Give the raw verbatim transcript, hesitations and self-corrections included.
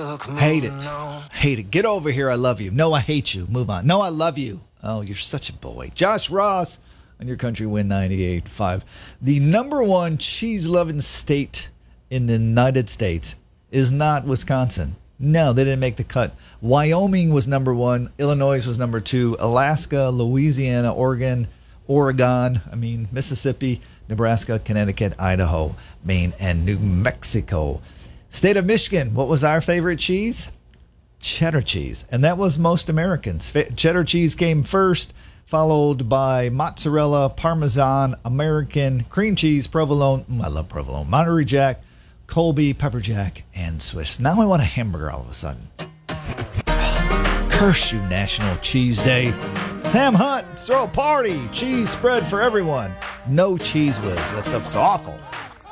Hate it. Hate it. Get over here. I love you. No, I hate you. Move on. No, I love you. Oh, you're such a boy. Josh Ross on your Country Win ninety-eight point five. The number one cheese-loving state in the United States is not Wisconsin. No, they didn't make the cut. Wyoming was number one. Illinois was number two. Alaska, Louisiana, Oregon, Oregon, I mean, Mississippi, Nebraska, Connecticut, Idaho, Maine, and New Mexico. State of Michigan, what was our favorite cheese? Cheddar cheese. And that was most Americans. Cheddar cheese came first, followed by mozzarella, Parmesan, American, cream cheese, provolone. Mm, I love provolone. Monterey Jack, Colby, pepper jack, and Swiss. Now I want a hamburger all of a sudden. Curse you, National Cheese Day. Sam Hunt, throw a party. Cheese spread for everyone. No Cheese Whiz. That stuff's awful.